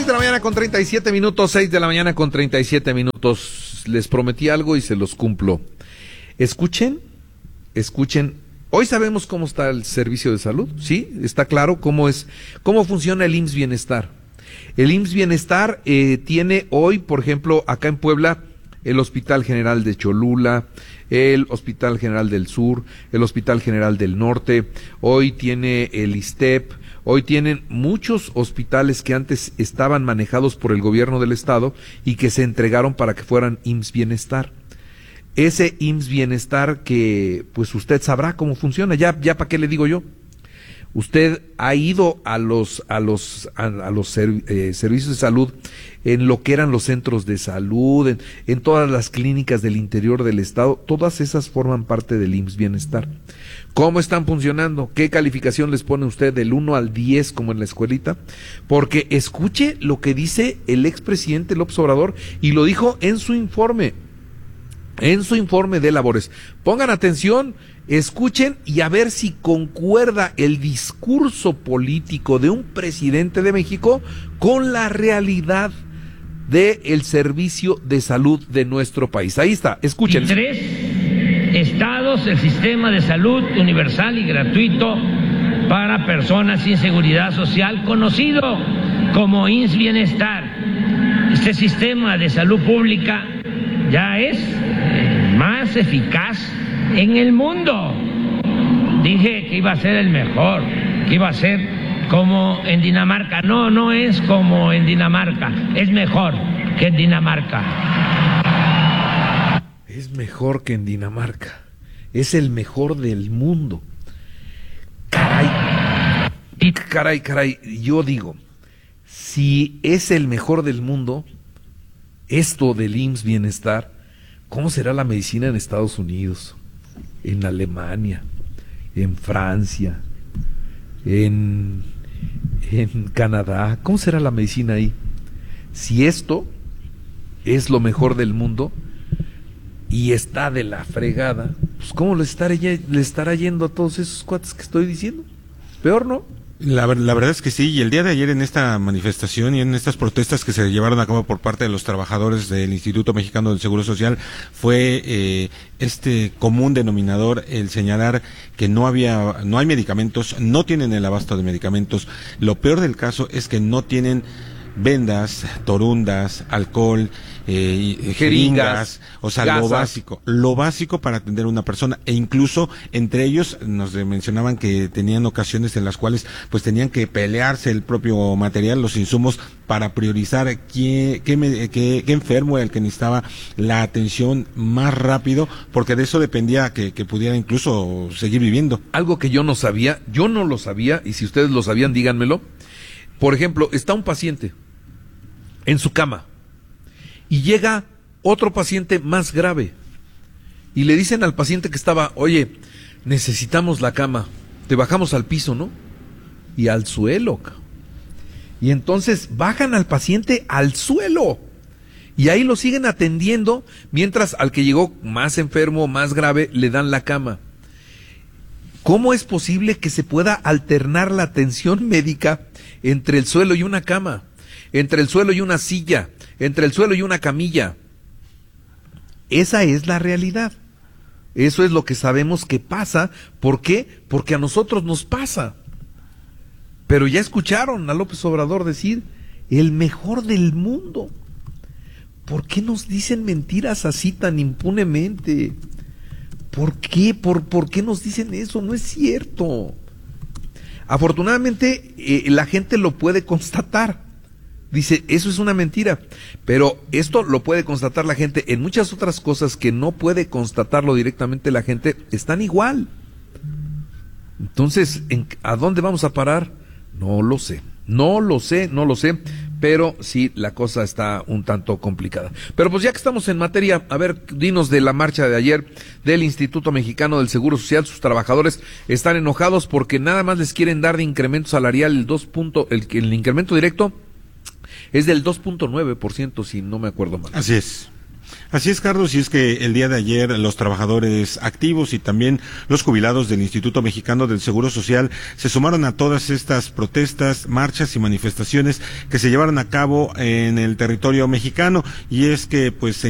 6 de la mañana con 37 minutos, 6 de la mañana con 37 minutos. Les prometí algo y se los cumplo. Escuchen. Hoy sabemos cómo está el servicio de salud, ¿sí? Está claro cómo funciona el IMSS Bienestar. El IMSS Bienestar tiene hoy, por ejemplo, acá en Puebla, el Hospital General de Cholula, el Hospital General del Sur, el Hospital General del Norte, hoy tiene el ISSSTEP, hoy tienen muchos hospitales que antes estaban manejados por el gobierno del estado y que se entregaron para que fueran IMSS Bienestar. Ese IMSS Bienestar que, pues usted sabrá cómo funciona, ya para qué le digo yo. Usted ha ido a los servicios de salud en lo que eran los centros de salud, en todas las clínicas del interior del estado, todas esas forman parte del IMSS Bienestar. ¿Cómo están funcionando? ¿Qué calificación les pone usted del 1 al 10 como en la escuelita? Porque escuche lo que dice el expresidente López Obrador y lo dijo en su informe de labores. Pongan atención, escuchen y a ver si concuerda el discurso político de un presidente de México con la realidad del servicio de salud de nuestro país. Ahí está, escuchen. Y 3 estados el sistema de salud universal y gratuito para personas sin seguridad social, conocido como IMSS Bienestar. Este sistema de salud pública ya es más eficaz en el mundo. Dije que iba a ser el mejor, que iba a ser como en Dinamarca. No es como en Dinamarca, es mejor que en Dinamarca. Es mejor que en Dinamarca, es el mejor del mundo. Caray, yo digo, si es el mejor del mundo, esto del IMSS Bienestar, ¿cómo será la medicina en Estados Unidos, en Alemania, en Francia, en Canadá? ¿Cómo será la medicina ahí? Si esto es lo mejor del mundo y está de la fregada, pues ¿cómo le estará yendo a todos esos cuates que estoy diciendo? Peor, ¿no? La verdad es que sí, y el día de ayer en esta manifestación y en estas protestas que se llevaron a cabo por parte de los trabajadores del Instituto Mexicano del Seguro Social fue este común denominador, el señalar que no hay medicamentos, no tienen el abasto de medicamentos. Lo peor del caso es que no tienen vendas, torundas, alcohol, jeringas, o sea, gasas. lo básico para atender a una persona, e incluso entre ellos nos mencionaban que tenían ocasiones en las cuales pues tenían que pelearse el propio material, los insumos, para priorizar qué enfermo era el que necesitaba la atención más rápido, porque de eso dependía que pudiera incluso seguir viviendo. Algo que yo no lo sabía, y si ustedes lo sabían, díganmelo. Por ejemplo, está un paciente en su cama y llega otro paciente más grave y le dicen al paciente que estaba, oye, necesitamos la cama, te bajamos al piso, ¿no? Y al suelo. Y entonces bajan al paciente al suelo y ahí lo siguen atendiendo mientras al que llegó más enfermo, más grave, le dan la cama. ¿Cómo es posible que se pueda alternar la atención médica entre el suelo y una cama, entre el suelo y una silla, entre el suelo y una camilla? Esa es la realidad. Eso es lo que sabemos que pasa. ¿Por qué? Porque a nosotros nos pasa. Pero ya escucharon a López Obrador decir, el mejor del mundo. ¿Por qué nos dicen mentiras así tan impunemente? ¿Por qué? ¿Por qué nos dicen eso? No es cierto. Afortunadamente, la gente lo puede constatar. Dice, eso es una mentira. Pero esto lo puede constatar la gente. En muchas otras cosas que no puede constatarlo directamente la gente, están igual. Entonces, ¿a dónde vamos a parar? No lo sé. Pero sí, la cosa está un tanto complicada. Pero pues ya que estamos en materia, a ver, dinos de la marcha de ayer del Instituto Mexicano del Seguro Social. Sus trabajadores están enojados porque nada más les quieren dar de incremento salarial el incremento directo es del 2.9%, si no me acuerdo mal. Así es. Así es, Carlos, y es que el día de ayer los trabajadores activos y también los jubilados del Instituto Mexicano del Seguro Social se sumaron a todas estas protestas, marchas y manifestaciones que se llevaron a cabo en el territorio mexicano, y es que pues